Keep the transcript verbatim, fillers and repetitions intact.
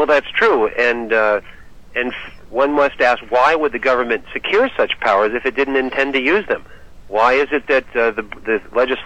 well, that's true, and uh, and f- one must ask, why would the government secure such powers if it didn't intend to use them? Why is it that uh, the the legislature